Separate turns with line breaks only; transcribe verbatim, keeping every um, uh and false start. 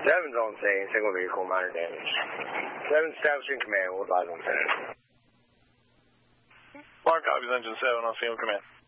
seven's on scene, single vehicle, minor damage. seven establishing command, we'll advise on scene.
Mark copies engine seven on scene with command.